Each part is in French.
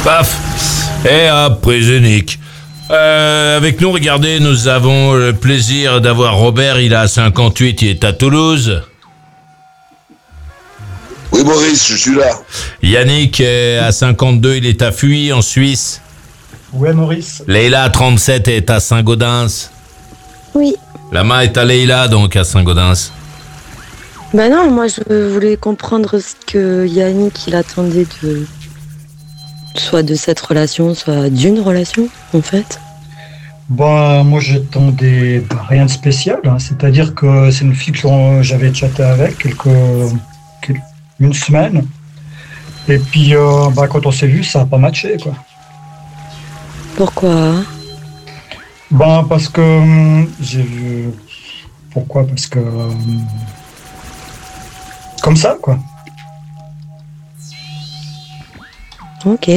Paf. Et hop, prise unique. Avec nous, regardez, nous avons le plaisir d'avoir Robert, il a 58, il est à Toulouse. Oui, Maurice, je suis là. Yannick à 52, il est à Fuy, en Suisse. Ouais, Maurice. Leïla à 37 est à Saint-Gaudens. Oui. Lama est à Leïla, donc à Saint-Gaudens. Ben non, moi je voulais comprendre ce que Yannick il attendait soit de cette relation, soit d'une relation, en fait. Bah, moi j'attendais rien de spécial, hein. C'est-à-dire que c'est une fille que j'avais chatté avec une semaine. Et puis quand on s'est vu, ça n'a pas matché, quoi. Pourquoi? Parce que j'ai vu. Pourquoi? Parce que comme ça, quoi. Ok.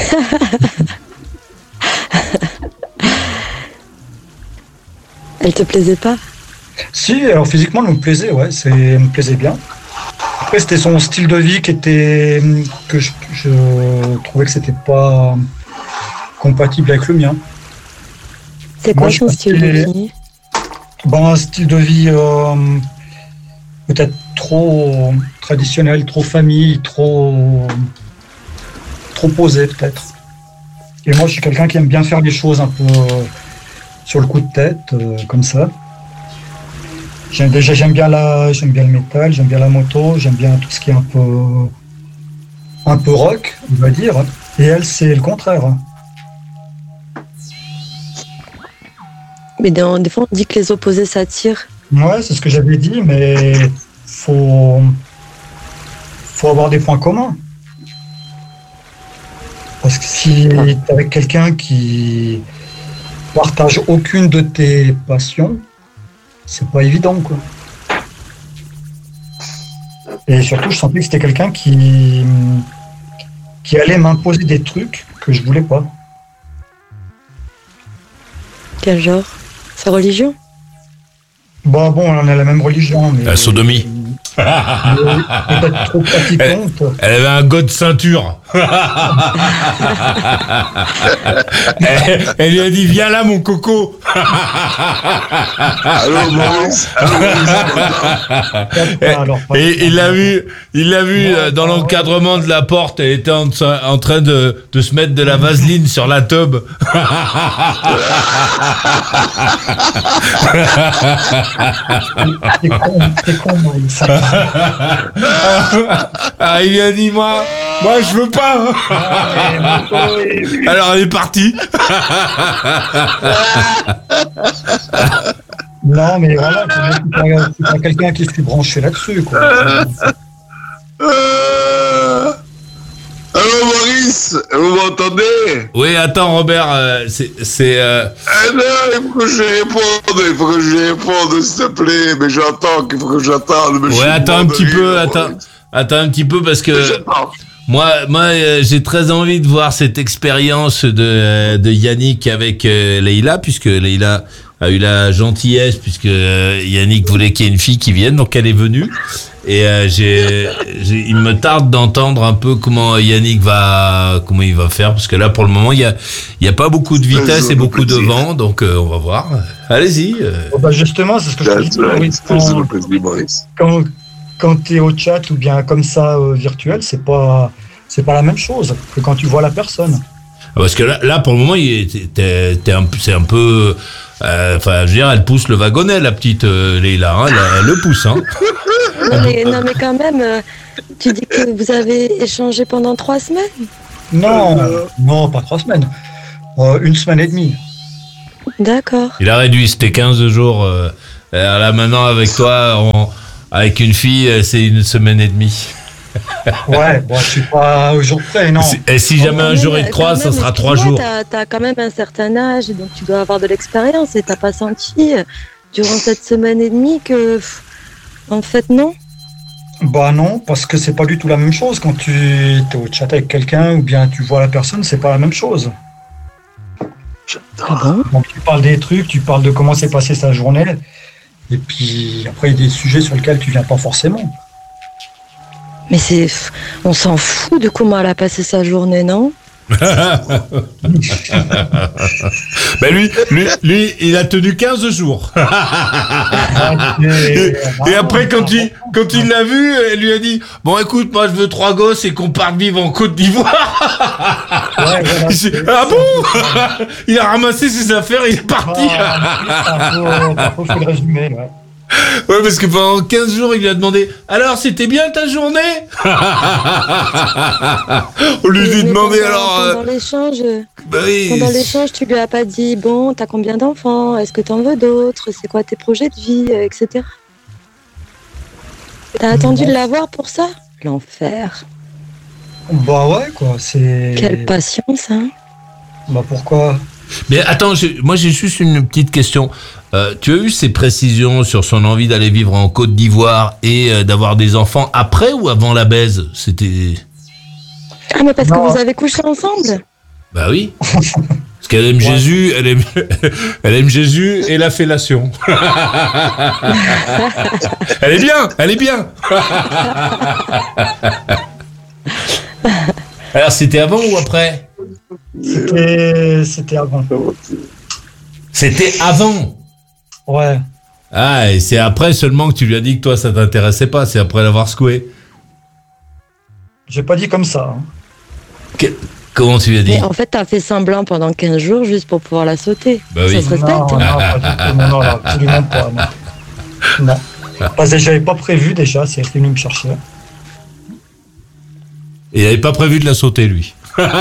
Elle te plaisait pas? Si, alors physiquement, elle me plaisait, ouais, elle me plaisait bien. Après, c'était son style de vie que je trouvais que c'était pas compatible avec le mien. C'est quoi son style de vie? Un style de vie peut-être trop traditionnel, trop famille, trop posé peut-être. Et moi, je suis quelqu'un qui aime bien faire les choses un peu sur le coup de tête, comme ça. J'aime bien le métal, j'aime bien la moto, j'aime bien tout ce qui est un peu rock, on va dire. Et elle, c'est le contraire. Mais des fois, on dit que les opposés s'attirent. Ouais, c'est ce que j'avais dit, mais faut avoir des points communs. Parce que si t'es avec quelqu'un qui partage aucune de tes passions, c'est pas évident, quoi. Et surtout, je sentais que c'était quelqu'un qui allait m'imposer des trucs que je voulais pas. Quel genre? Sa religion? Bon, on a la même religion, mais... La sodomie. Peut-être trop pratiquante. Elle avait un god de ceinture. Elle lui a dit, viens là, mon coco. Allô, Maurice. Et il l'a vu dans l'encadrement de la porte. Elle était en train de se mettre de la vaseline sur la tub. C'est con, Maurice. Ah, il lui a dit, moi je veux pas. Alors elle est partie. Non, mais voilà, c'est pas quelqu'un qui s'est branché là-dessus, quoi. Allô, Maurice, vous m'entendez? Oui, attends, Robert, c'est non, il faut que je réponde, s'il te plaît. Mais j'entends qu'il faut que j'attende. Ouais, attends un petit peu, parce que moi, j'ai très envie de voir cette expérience de Yannick avec Leïla, puisque Leïla a eu la gentillesse, puisque Yannick voulait qu'il y ait une fille qui vienne, donc elle est venue. Et il me tarde d'entendre un peu comment il va faire, parce que là, pour le moment, il y a pas beaucoup de vitesse et beaucoup de vent, donc on va voir. Allez-y. Justement, c'est ce que je te dis. Quand tu es au chat ou bien comme ça virtuel, c'est pas la même chose que quand tu vois la personne. Parce que là pour le moment, c'est un peu... je veux dire, elle pousse le wagonnet, la petite Leïla. Hein, elle le pousse. Hein. Non, mais quand même, tu dis que vous avez échangé pendant 3 semaines? Non, pas 3 semaines. 1 semaine et demie. D'accord. Il a réduit, c'était 15 jours. Là, maintenant, avec toi, avec une fille, c'est 1 semaine et demie. Ouais, je suis pas au jour près, non. Et si jamais un jour il te croise, ça sera 3 jours. T'as quand même un certain âge, donc tu dois avoir de l'expérience, et t'as pas senti durant cette semaine et demie que, en fait, non? Non, parce que c'est pas du tout la même chose. Quand tu es au chat avec quelqu'un ou bien tu vois la personne, c'est pas la même chose. Donc tu parles des trucs, tu parles de comment s'est passée sa journée, et puis après il y a des sujets sur lesquels tu viens pas forcément. Mais on s'en fout de comment elle a passé sa journée, non? Ben lui, il a tenu 15 jours. Et après, quand il l'a vu, elle lui a dit, bon, écoute, moi, je veux 3 gosses et qu'on parte vivre en Côte d'Ivoire. Ouais, voilà, Ah bon? Il a ramassé ses affaires, il est parti. Faut le résumer, ouais. Ouais, parce que pendant 15 jours, il lui a demandé, alors, c'était bien ta journée? On lui a demandé, alors... Pendant l'échange, Bah oui. pendant l'échange, tu lui as pas dit, bon, t'as combien d'enfants? Est-ce que t'en veux d'autres? C'est quoi tes projets de vie, etc. T'as attendu de l'avoir pour ça? L'enfer. Bah ouais, quoi, c'est... Quelle patience, hein. Bah pourquoi? Mais attends, moi j'ai juste une petite question. Tu as eu ces précisions sur son envie d'aller vivre en Côte d'Ivoire et d'avoir des enfants après ou avant la baise? C'était... Ah, mais parce Non. que vous avez couché ensemble? Bah oui. Parce qu'elle aime Jésus, elle aime Jésus et la fellation. Elle est bien. Alors c'était avant ou après? C'était avant. C'était avant. Ouais. Ah, et c'est après seulement que tu lui as dit que toi ça t'intéressait pas, c'est après l'avoir secoué. J'ai pas dit comme ça. Hein. Comment tu lui as dit? Mais en fait, t'as fait semblant pendant 15 jours juste pour pouvoir la sauter. Bah oui. Ça se respecte, Non, hein. pas du tout. Non, absolument pas. Non. Parce que j'avais pas prévu déjà, c'est venu me chercher. Et il avait pas prévu de la sauter, lui.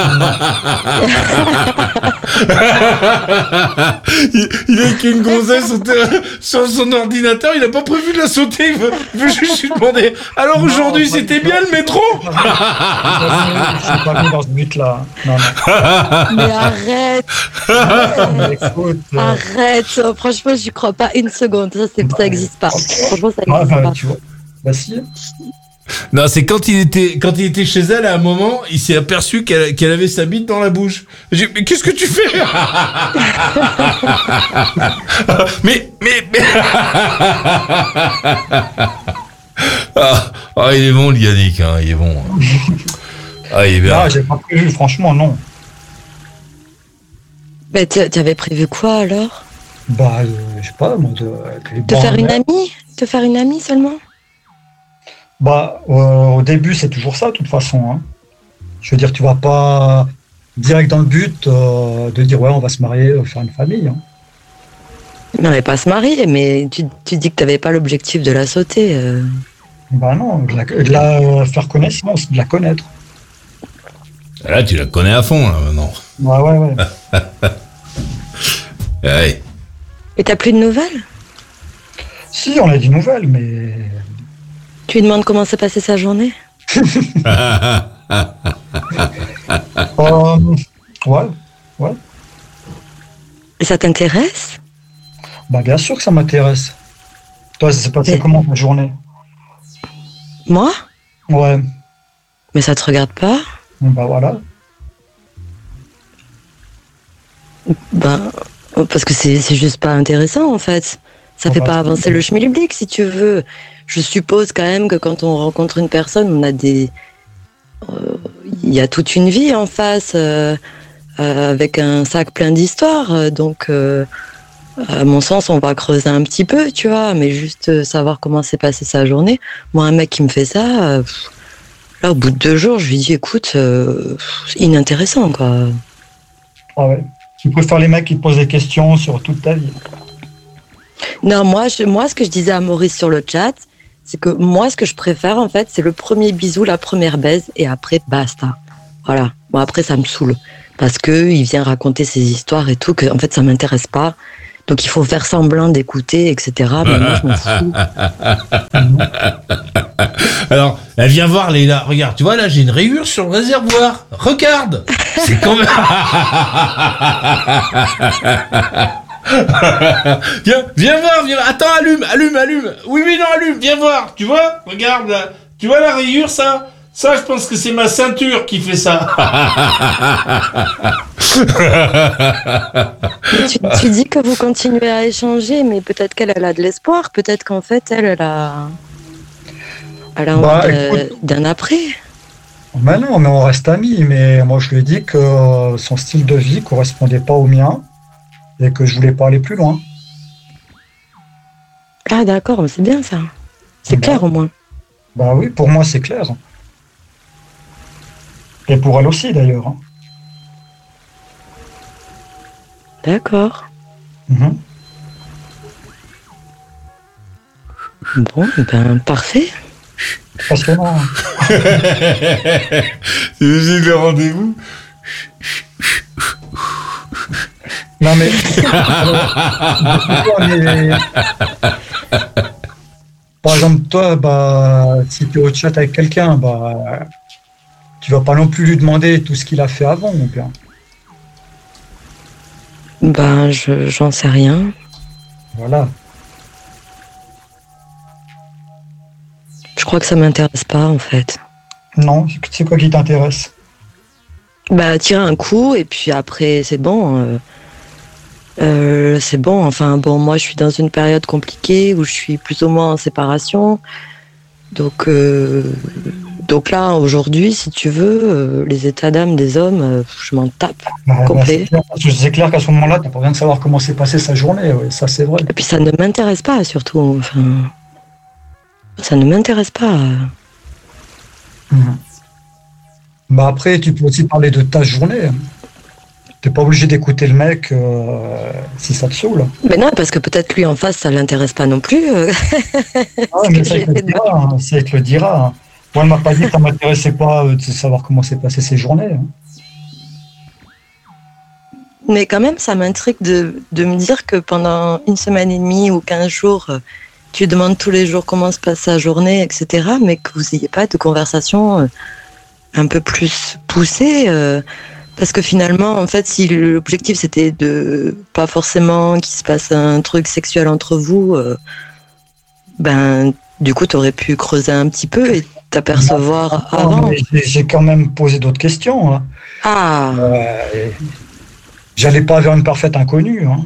il est qu'une gonzesse sur son ordinateur, il a pas prévu de la sauter, il veut juste lui demander. Alors aujourd'hui, c'était bien le métro? Je suis pas mis dans ce but-là. Non. Mais arrête, Mais écoute, arrête. Franchement, j'y crois pas une seconde. Ça existe pas. Franchement, ça ouais, existe bah, pas. tu vois. Bah si. Non, c'est quand il était chez elle, à un moment, il s'est aperçu qu'elle avait sa bite dans la bouche. J'ai dit, mais qu'est-ce que tu fais? mais... ah, il est bon, le Yannick, hein, il est bon. Ah, il est bien. Non, j'ai pas prévu, franchement, non. Mais tu avais prévu quoi alors? Bah, je sais pas, moi, Te faire une amie? Te faire une amie seulement? Bah, au début, c'est toujours ça, de toute façon. Hein. Je veux dire, tu vas pas direct dans le but de dire, ouais, on va se marier, faire une famille. Hein. Non, mais pas se marier, mais tu dis que t'avais pas l'objectif de la sauter. Bah non, de la faire connaissance, de la connaître. Là, tu la connais à fond, là, maintenant. Ouais. Ouais. Et t'as plus de nouvelles? Si, on a des nouvelles, mais... Tu lui demandes comment s'est passée sa journée? Ouais. Et ça t'intéresse? Bah bien sûr que ça m'intéresse. Toi, ça s'est passé comment ta journée? Moi? Ouais. Mais ça te regarde pas? Bah voilà. Ben, parce que c'est juste pas intéressant en fait. Ça fait pas avancer le schmilblick si tu veux. Je suppose quand même que quand on rencontre une personne, on a il y a toute une vie en face avec un sac plein d'histoires. Donc, à mon sens, on va creuser un petit peu, tu vois, mais juste savoir comment s'est passée sa journée. Moi, un mec qui me fait ça, là, au bout de 2 jours, je lui dis, écoute, inintéressant, quoi. Ah ouais. Tu préfères les mecs qui te posent des questions sur toute ta vie? Non, moi, ce que je disais à Maurice sur le chat, c'est que moi, ce que je préfère, en fait, c'est le premier bisou, la première baise, et après, basta. Voilà. Bon, après, ça me saoule. Parce que il vient raconter ses histoires et tout, que, en fait, ça m'intéresse pas. Donc, il faut faire semblant d'écouter, etc. Mais moi, je m'en fous. Alors, elle vient voir Leïla. Regarde, tu vois, là, j'ai une rayure sur le réservoir. Regarde. C'est quand même... Viens voir, viens. Attends, allume. Oui, non, allume, viens voir. Tu vois, regarde, là. Tu vois la rayure, ça, je pense que c'est ma ceinture qui fait ça. tu dis que vous continuez à échanger, mais peut-être qu'elle a de l'espoir. Peut-être qu'en fait, elle a envie d'un après. Mais non, mais on reste amis. Mais moi, je lui ai dit que son style de vie correspondait pas au mien et que je voulais pas aller plus loin. Ah d'accord, mais c'est bien ça. C'est Bah, clair au moins. bah oui, pour moi, c'est clair. Et pour elle aussi, d'ailleurs. D'accord. Mhm. Bon, ben parfait. Passionnant. T'imagines le rendez-vous? Non, mais... mais- Par exemple, toi, bah, si tu es au chat avec quelqu'un, bah, tu vas pas non plus lui demander tout ce qu'il a fait avant, mon père. Ben, j'en sais rien. Voilà. Je crois que ça m'intéresse pas en fait. Non, c'est quoi qui t'intéresse? Bah, tirer un coup et puis après, c'est bon. C'est bon. Enfin, bon, moi, je suis dans une période compliquée où je suis plus ou moins en séparation. Donc là, aujourd'hui, si tu veux, les états d'âme des hommes, je m'en tape complet. C'est clair qu'à ce moment-là, t'as pas besoin de savoir comment s'est passée sa journée. Ouais, ça, c'est vrai. Et puis, ça ne m'intéresse pas, surtout. Enfin, ça ne m'intéresse pas. Mhm. Bah après, tu peux aussi parler de ta journée. T'es pas obligé d'écouter le mec si ça te saoule. Mais non, parce que peut-être lui en face, ça l'intéresse pas non plus. Ah, mais ça, il te le dira. Ça, il te le dira. Moi, elle m'a pas dit que ça m'intéressait pas de savoir comment s'est passée ses journées. Mais quand même, ça m'intrigue de me dire que pendant une semaine et demie ou 15 jours, tu demandes tous les jours comment se passe sa journée, etc., mais que vous n'ayez pas de conversation un peu plus poussée. Parce que finalement, en fait, si l'objectif c'était de pas forcément qu'il se passe un truc sexuel entre vous, ben du coup, tu aurais pu creuser un petit peu et t'apercevoir avant. J'ai quand même posé d'autres questions. Hein. Ah. J'allais pas vers une parfaite inconnue. Hein.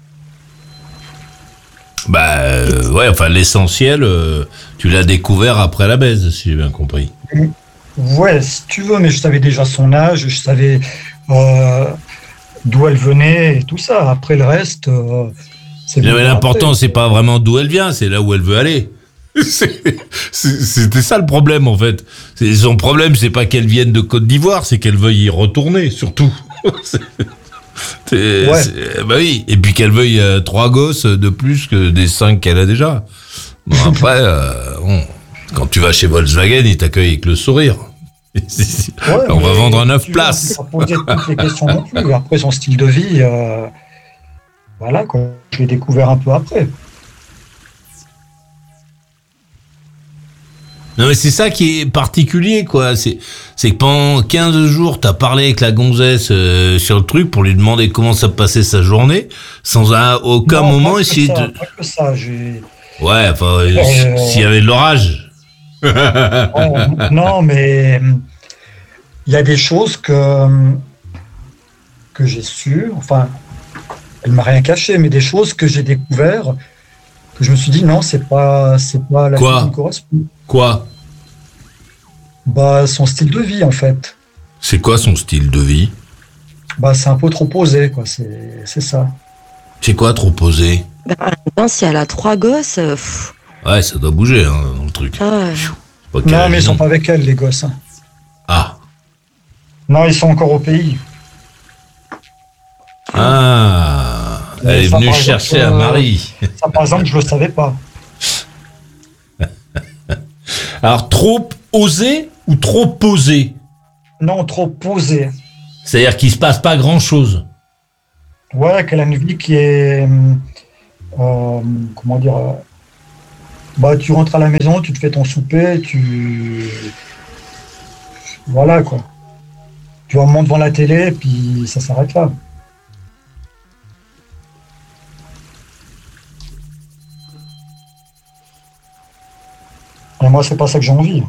Bah ouais, enfin l'essentiel, tu l'as découvert après la baise, si j'ai bien compris. Ouais, si tu veux, mais je savais déjà son âge, je savais d'où elle venait et tout ça. Après le reste, c'est Mais l'important, c'est pas vraiment d'où elle vient, c'est là où elle veut aller. C'était ça le problème en fait. Son problème, c'est pas qu'elle vienne de Côte d'Ivoire, c'est qu'elle veuille y retourner, surtout. Bah oui, et puis qu'elle veuille 3 gosses de plus que des 5 qu'elle a déjà. Bon, après, quand tu vas chez Volkswagen, ils t'accueillent avec le sourire. On va vendre 9 places. Pas poser toutes les questions non plus. Après son style de vie, voilà quoi. Je l'ai découvert un peu après. Non mais c'est ça qui est particulier quoi, c'est que pendant 15 jours t'as parlé avec la gonzesse sur le truc pour lui demander comment ça passait sa journée, sans à aucun moment essayer de... Pas que ça, j'ai... Ouais, enfin, s'il y avait de l'orage. Non mais il y a des choses que j'ai su, enfin, elle m'a rien caché, mais des choses que j'ai découvert, que je me suis dit non, c'est pas la vie qui me correspond. Quoi? Bah, son style de vie, en fait. C'est quoi son style de vie? Bah, c'est un peu trop posé, quoi. C'est ça. C'est quoi trop posé? Bah, si elle a 3 gosses... Ouais, ça doit bouger, hein, dans le truc. Ah ouais. Non, mais ils sont pas avec elle, les gosses. Hein. Ah. Non, ils sont encore au pays. Ah. Elle est venue chercher à Marie. Ça, par exemple, je le savais pas. Alors, trop osé ou trop posé? Non, trop posé. C'est-à-dire qu'il se passe pas grand-chose. Ouais, qu'elle a une vie qui est... comment dire... bah, tu rentres à la maison, tu te fais ton souper, voilà, quoi. Tu vas monter devant la télé, et puis ça s'arrête là. Et moi, c'est pas ça que j'ai envie.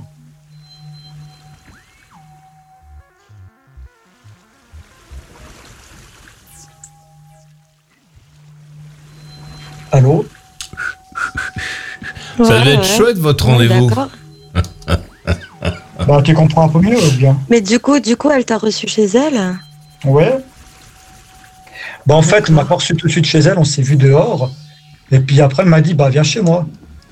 Allô? Ça devait être chouette, votre rendez-vous. Bah, Bah, tu comprends un peu mieux, bien. Mais du coup, elle t'a reçu chez elle? Ouais. Bah, en fait, elle m'a pas reçu tout de suite chez elle, on s'est vu dehors. Et puis après, elle m'a dit, bah, viens chez moi.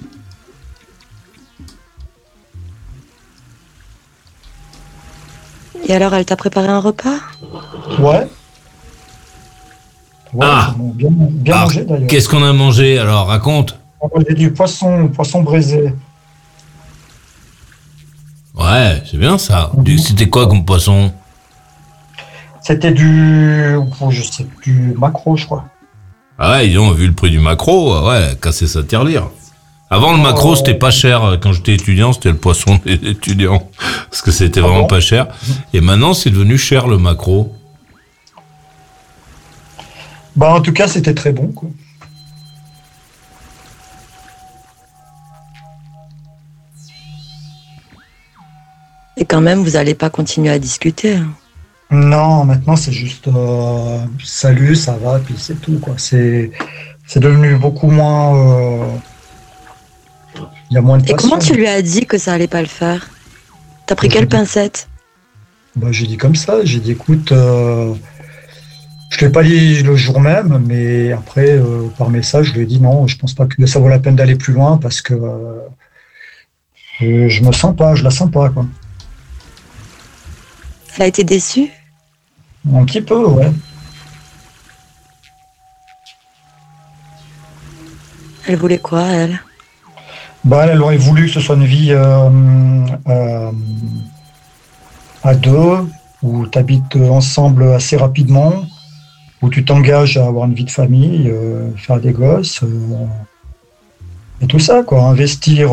Et alors, elle t'a préparé un repas? Ouais. Ouais, Ah. j'ai bien Alors, mangé d'ailleurs. qu'est-ce qu'on a mangé alors? Raconte. J'ai du poisson braisé. Ouais, c'est bien ça. Mhm. C'était quoi comme poisson? C'était du maquereau, je crois. Ah ouais, ils ont vu le prix du maquereau. Ouais, casser sa tirelire. Avant, le maquereau, c'était pas cher. Quand j'étais étudiant, c'était le poisson des étudiants. Parce que c'était vraiment pas cher. Et maintenant, c'est devenu cher, le maquereau. Bah, en tout cas, c'était très bon, quoi. Et quand même, vous n'allez pas continuer à discuter. Non, maintenant, c'est juste salut, ça va, puis c'est tout, quoi. C'est devenu beaucoup moins. Il y a moins de Et passion. comment tu lui as dit que ça allait pas le faire? T'as pris quelle pincette? Bah, j'ai dit comme ça, j'ai dit écoute, je ne l'ai pas dit le jour même, mais après, par message, je lui ai dit non, je pense pas que ça vaut la peine d'aller plus loin parce que je me sens pas, je la sens pas, quoi. Elle a été déçue? Un petit peu, ouais. Elle voulait quoi, elle? Bah, elle aurait voulu que ce soit une vie à deux, où tu habites ensemble assez rapidement, où tu t'engages à avoir une vie de famille, faire des gosses, et tout ça, quoi. Investir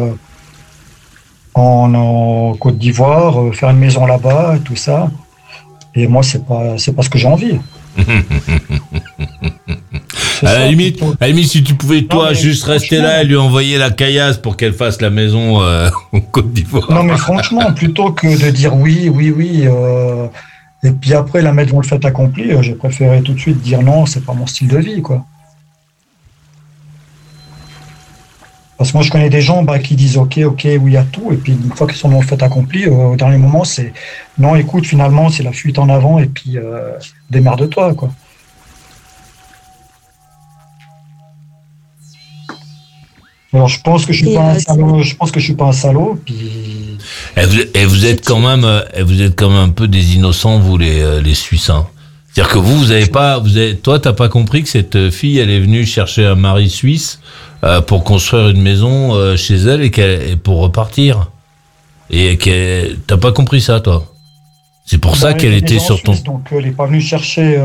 en Côte d'Ivoire, faire une maison là-bas, et tout ça. Et moi, c'est pas ce que j'ai envie. À la limite, si tu pouvais, toi, mais juste rester là et lui envoyer la caillasse pour qu'elle fasse la maison en Côte d'Ivoire. Non, mais franchement, plutôt que de dire oui, et puis après la mettre devant le fait accompli, j'ai préféré tout de suite dire non, c'est pas mon style de vie, quoi. Parce que moi, je connais des gens qui disent ok, oui à tout, et puis une fois qu'ils sont dans le fait accompli, au dernier moment, c'est non, écoute, finalement, c'est la fuite en avant, et puis démerde-toi, quoi. Alors, je pense que je suis pas un salaud, puis. Et vous êtes quand même un peu des innocents, vous, les Suisses, hein. C'est-à-dire que vous avez pas, toi, t'as pas compris que cette fille, elle est venue chercher un mari suisse pour construire une maison chez elle et pour repartir. Et t'as pas compris ça, toi. C'est pour ça qu'elle était sur ton. Donc, elle est pas venue chercher.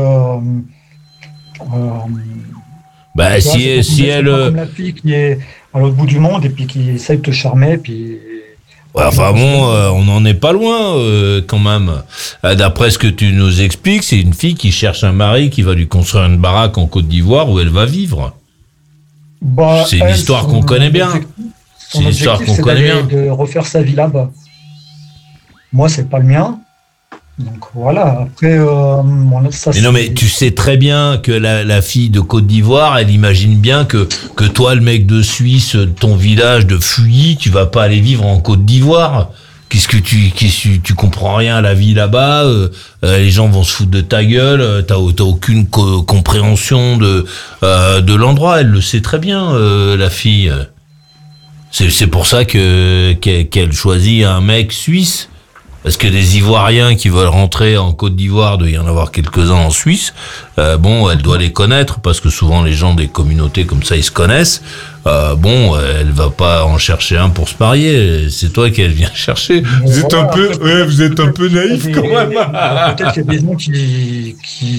Bah, si elle. Comme la fille qui est à l'autre bout du monde et puis qui essaye de te charmer, puis. Ouais, enfin bon, on n'en est pas loin quand même. D'après ce que tu nous expliques, c'est une fille qui cherche un mari qui va lui construire une baraque en Côte d'Ivoire où elle va vivre. Bah, c'est une histoire qu'on connaît bien. C'est une histoire qu'on connaît bien. De refaire sa vie là-bas. Moi, c'est pas le mien. Donc voilà, après, ça, mais non, mais tu sais très bien que la fille de Côte d'Ivoire, elle imagine bien que toi, le mec de Suisse, ton village de Fuy, tu vas pas aller vivre en Côte d'Ivoire. Qu'est-ce que tu comprends rien à la vie là-bas, les gens vont se foutre de ta gueule, t'as aucune compréhension de l'endroit, elle le sait très bien, la fille. C'est pour ça qu'elle choisit un mec suisse. Parce que des Ivoiriens qui veulent rentrer en Côte d'Ivoire, doit y en avoir quelques-uns en Suisse. Bon, elle doit les connaître parce que souvent les gens des communautés comme ça, ils se connaissent. Bon, elle va pas en chercher un pour se marier. C'est toi qu'elle vient chercher. Vous êtes un peu naïf quand même. Peut-être qu'il y a des gens qui...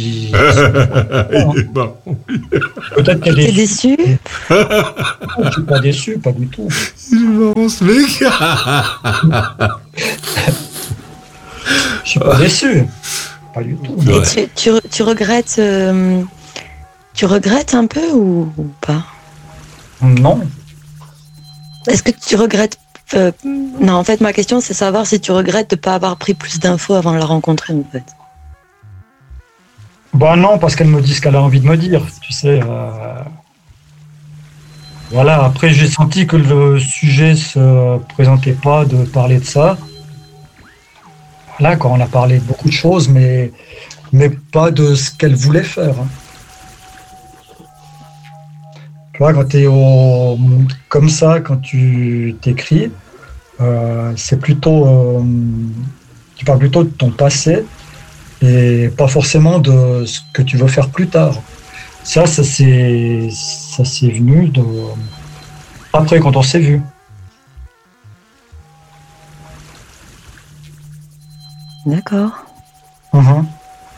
Peut-être qu'il y a des... T'es déçu? Je suis pas déçu, pas du tout. Il est marrant ce mec. Je suis pas déçu, pas du tout. Et tu regrettes, tu regrettes un peu ou pas? Non. Est-ce que tu regrettes non, en fait, ma question, c'est savoir si tu regrettes de ne pas avoir pris plus d'infos avant de la rencontrer, en fait. Bah non, parce qu'elle me dit ce qu'elle a envie de me dire, tu sais. Voilà, après j'ai senti que le sujet se présentait pas de parler de ça. Là, quand on a parlé de beaucoup de choses, mais pas de ce qu'elle voulait faire. Hein. Tu vois, quand tu es comme ça, quand tu t'écris, c'est plutôt. Tu parles plutôt de ton passé et pas forcément de ce que tu veux faire plus tard. Ça c'est venu après, quand on s'est vu. D'accord. Mhm.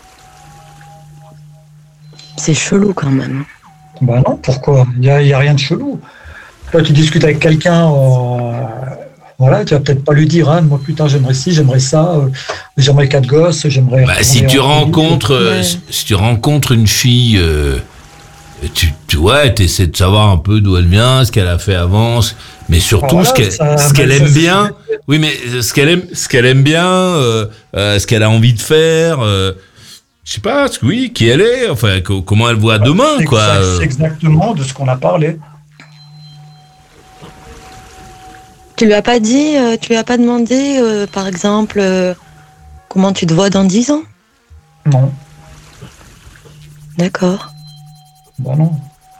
C'est chelou quand même. Bah non, pourquoi? Il y a rien de chelou. Toi, tu discutes avec quelqu'un, voilà, tu vas peut-être pas lui dire, hein, moi plus tard j'aimerais ci, j'aimerais ça, j'aimerais 4 gosses, j'aimerais. Bah, si tu rencontres une fille, tu essaies de savoir un peu d'où elle vient, ce qu'elle a fait avant, mais surtout ce qu'elle aime bien. Oui, mais ce qu'elle aime bien, ce qu'elle a envie de faire. Je sais pas, qui elle est, enfin, comment elle voit demain, quoi. C'est exactement de ce qu'on a parlé. Tu lui as pas dit, tu lui as pas demandé, par exemple, comment tu te vois dans 10 ans? Non. D'accord. Bah non.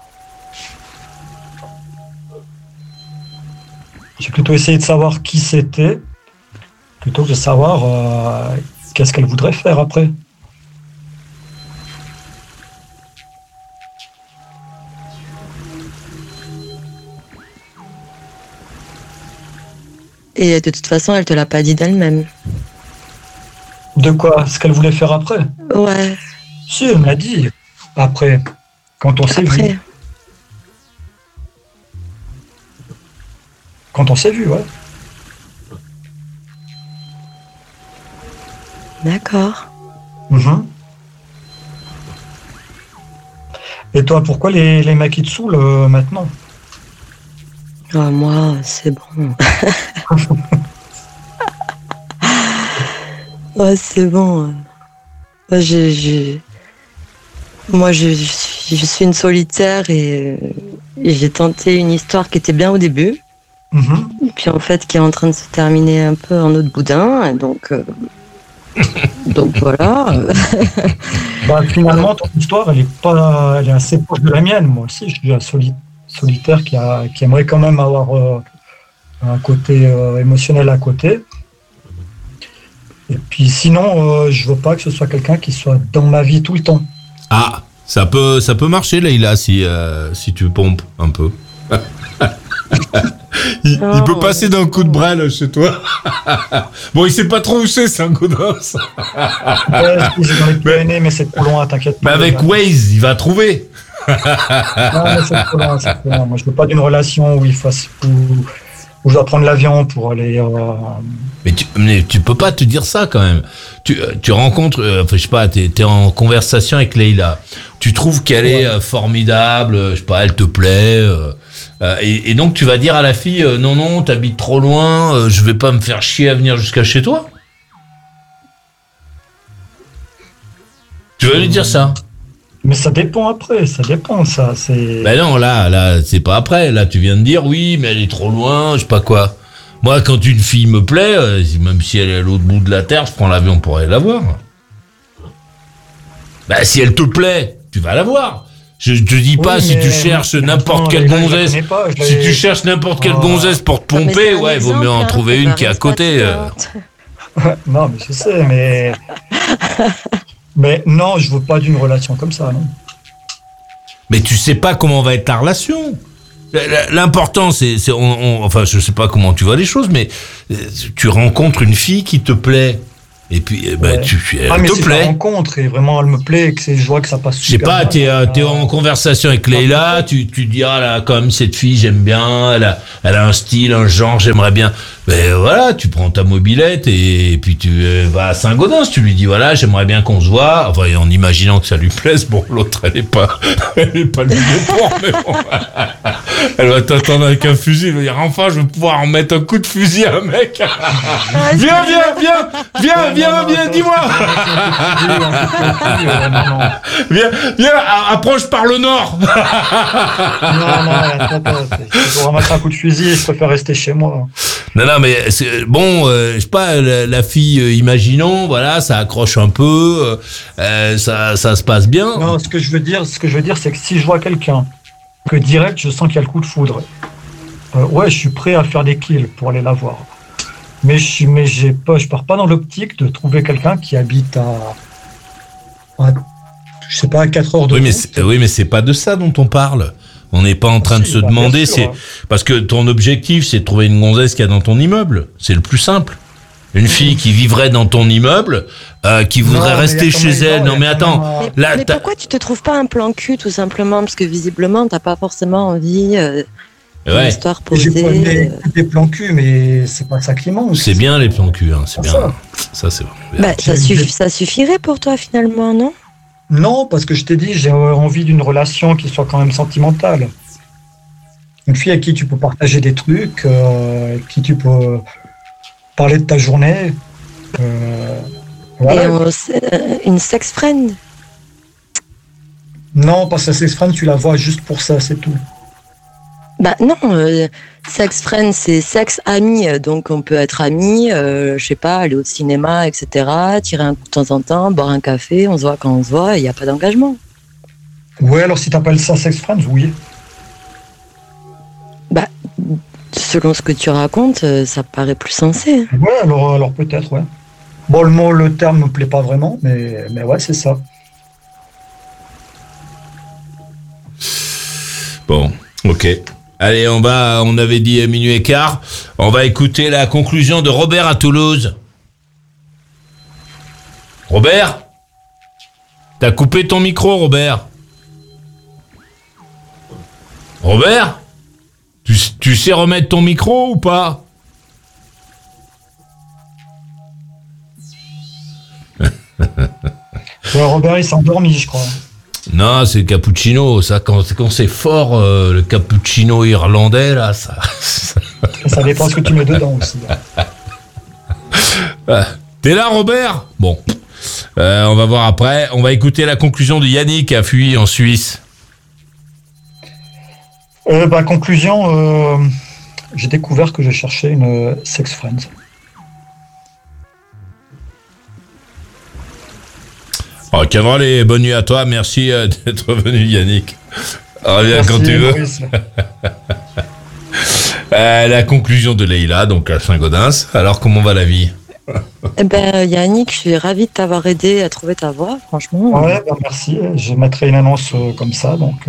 J'ai plutôt essayé de savoir qui c'était, plutôt que de savoir qu'est-ce qu'elle voudrait faire après. Et de toute façon, elle te l'a pas dit d'elle-même. De quoi? Ce qu'elle voulait faire après? Ouais. Si, elle me l'a dit. Après, quand on s'est vu. Quand on s'est vu, ouais. D'accord. Mhm. Et toi, pourquoi les mecs ils te saoulent maintenant? Ah, moi, c'est bon. Ouais, c'est bon. Moi, je suis une solitaire et j'ai tenté une histoire qui était bien au début. Mhm. Et puis en fait, qui est en train de se terminer un peu en eau de boudin. Donc voilà. Bah, finalement, ton histoire, elle est assez proche de la mienne. Moi aussi, je suis un solitaire qui aimerait quand même avoir un côté émotionnel à côté. Et puis sinon, je veux pas que ce soit quelqu'un qui soit dans ma vie tout le temps. Ah, ça peut marcher, Leïla, si tu pompes un peu. Il peut passer d'un coup de bras là, chez toi. Bon, il sait pas trop où c'est un godin. Ouais, c'est dans les Pyrénées, mais c'est trop loin, t'inquiète pas. Mais avec Waze, il va trouver. Non, mais c'est trop loin. Moi, je veux pas d'une relation où où je dois prendre l'avion pour aller. Mais tu peux pas te dire ça quand même. Tu rencontres, je sais pas, t'es en conversation avec Leïla. Tu trouves qu'elle est formidable, je sais pas, elle te plaît. Et donc tu vas dire à la fille, non, t'habites trop loin, je vais pas me faire chier à venir jusqu'à chez toi. Tu vas lui dire ça. Mais ça dépend après, ça. C'est. Ben non, là, c'est pas après. Là, tu viens de dire, oui, mais elle est trop loin, je sais pas quoi. Moi, quand une fille me plaît, même si elle est à l'autre bout de la terre, je prends l'avion pour aller la voir. Ben, si elle te plaît, tu vas la voir. Je te dis pas, si tu cherches n'importe quelle gonzesse, si tu cherches n'importe quelle gonzesse pour te pomper, il vaut mieux en trouver une qui est à côté. Non, mais je sais, mais. Mais non, je veux pas d'une relation comme ça, non. Mais tu sais pas comment va être ta relation. L'important, enfin, je sais pas comment tu vois les choses, mais tu rencontres une fille qui te plaît. Et puis, elle mais te si plaît. Je la rencontre et vraiment elle me plaît, que je vois que ça passe super. Je sais pas, t'es en conversation avec Leïla, tu dis, ah là, quand même, cette fille, j'aime bien, elle a un style, un genre, j'aimerais bien. Ben voilà, tu prends ta mobilette et puis tu vas à Saint-Gaudens, tu lui dis, voilà, j'aimerais bien qu'on se voit, enfin, en imaginant que ça lui plaise. Bon, l'autre, elle est pas le pour, mais bon. Elle va t'attendre avec un fusil, elle va dire, enfin, je vais pouvoir en mettre un coup de fusil à un mec. Viens, viens, dis-moi. Viens, approche par le nord. Non, je vais remettre un coup de fusil, je préfère rester chez moi. Non, mais bon, je sais pas, la fille, imaginons, voilà, ça accroche un peu, ça se passe bien. Non, ce que je veux dire, c'est que si je vois quelqu'un, que direct, je sens qu'il y a le coup de foudre. Ouais, je suis prêt à faire des kills pour aller la voir. Mais je pars pas dans l'optique de trouver quelqu'un qui habite je sais pas, à 4 heures de route. Oui, mais c'est pas de ça dont on parle. On n'est pas en train de se demander, c'est parce que ton objectif, c'est de trouver une gonzesse qu'il y a dans ton immeuble. C'est le plus simple. Une fille qui vivrait dans ton immeuble, qui voudrait rester chez elle. Non, mais attends. Mais pourquoi tu te trouves pas un plan cul, tout simplement? Parce que visiblement, t'as pas forcément envie d'une histoire posée. J'ai des plans cul, mais c'est pas ça qui manque. C'est bien les plans cul, hein, c'est bien. Ça, c'est bon. Ça suffirait pour toi, finalement, non? Non, parce que je t'ai dit, j'ai envie d'une relation qui soit quand même sentimentale. Une fille avec qui tu peux partager des trucs, avec qui tu peux parler de ta journée. Voilà. Et une sex friend? Non, parce que sex friend, tu la vois juste pour ça, c'est tout. Bah non, sex friend, c'est sex ami, donc on peut être amis, je sais pas, aller au cinéma, etc., tirer un coup de temps en temps, boire un café, on se voit quand on se voit, il n'y a pas d'engagement. Ouais, alors si t'appelles ça sex friend, oui. Bah, selon ce que tu racontes, ça paraît plus sensé. Ouais, alors peut-être, ouais. Bon, le terme me plaît pas vraiment, mais ouais, c'est ça. Bon, ok. Allez, on avait dit minuit et quart. On va écouter la conclusion de Robert à Toulouse. Robert? T'as coupé ton micro, Robert? Robert? Tu sais remettre ton micro ou pas? Ouais, Robert, il s'est endormi, je crois. Non, c'est le cappuccino. Ça, quand c'est fort, le cappuccino irlandais, là, ça... Ça dépend ce que tu mets dedans aussi. T'es là, Robert? Bon. On va voir après. On va écouter la conclusion de Yannick à fui en Suisse. Conclusion, j'ai découvert que je cherchais une sex friend. Oh, Cameron, bonne nuit à toi. Merci d'être venu, Yannick. Reviens quand tu veux. La conclusion de Leïla, donc à Saint-Gaudens. Alors, comment va la vie? Yannick, je suis ravie de t'avoir aidé à trouver ta voix, franchement. Ouais, merci. Je mettrai une annonce comme ça, donc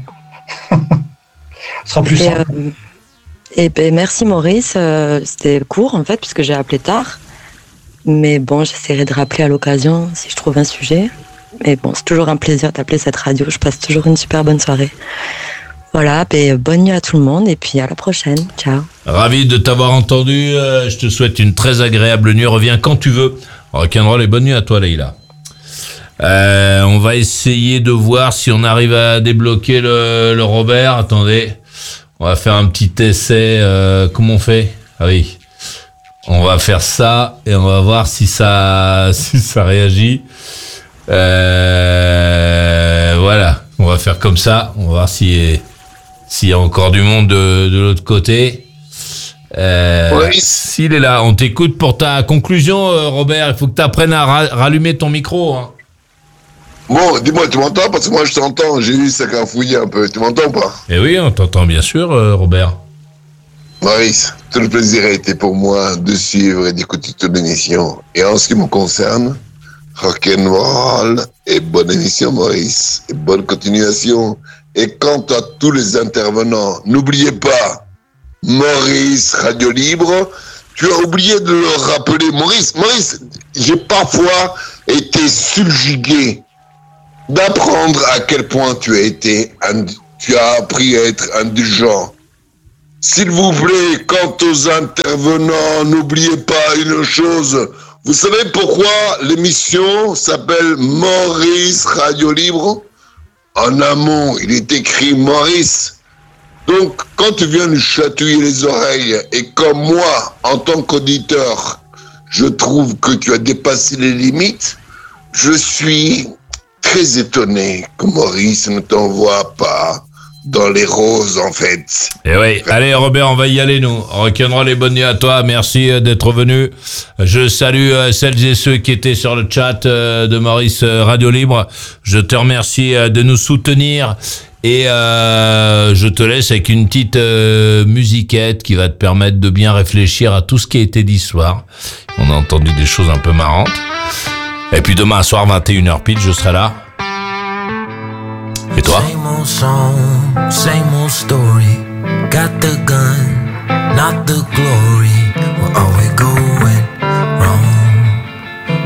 ce sera plus simple. Merci Maurice. C'était court en fait, puisque j'ai appelé tard. Mais bon, j'essaierai de rappeler à l'occasion si je trouve un sujet. Mais bon, c'est toujours un plaisir d'appeler cette radio. Je passe toujours une super bonne soirée. Voilà, bonne nuit à tout le monde et puis à la prochaine. Ciao. Ravi de t'avoir entendu. Je te souhaite une très agréable nuit. Reviens quand tu veux. Rock'n'roll et bonne nuit à toi, Leïla. On va essayer de voir si on arrive à débloquer le Robert. Attendez. On va faire un petit essai. Comment on fait? Ah oui. On va faire ça et on va voir si ça réagit. Voilà, on va faire comme ça. On va voir s'il y a encore du monde de l'autre côté. Oui. S'il est là, on t'écoute pour ta conclusion, Robert. Il faut que tu apprennes à rallumer ton micro. Hein. Bon, dis-moi, tu m'entends? Parce que moi, je t'entends. J'ai eu ça qu'à fouiller un peu. Tu m'entends ou pas? Eh oui, on t'entend bien sûr, Robert. Maurice, tout le plaisir a été pour moi de suivre et d'écouter ton émission. Et en ce qui me concerne, rock'n'roll et bonne émission, Maurice. Et bonne continuation. Et quant à tous les intervenants, n'oubliez pas, Maurice Radio Libre, tu as oublié de le rappeler. Maurice, j'ai parfois été subjugué d'apprendre à quel point tu as appris à être indulgent. S'il vous plaît, quant aux intervenants, n'oubliez pas une chose. Vous savez pourquoi l'émission s'appelle Maurice Radio Libre? En amont, il est écrit Maurice. Donc, quand tu viens nous chatouiller les oreilles, et comme moi, en tant qu'auditeur, Je trouve que tu as dépassé les limites. Je suis très étonné que Maurice ne t'envoie pas dans les roses, en fait. Et oui, allez Robert, on va y aller nous. Rock'n'roll et bonne nuit à toi, merci d'être venu. Je salue celles et ceux qui étaient sur le chat de Maurice Radio Libre. Je te remercie de nous soutenir et je te laisse avec une petite musiquette qui va te permettre de bien réfléchir à tout ce qui a été dit ce soir. On a entendu des choses un peu marrantes. Et puis demain soir, 21h pile, je serai là. Et toi? Same old song, same old story. Got the gun, not the glory.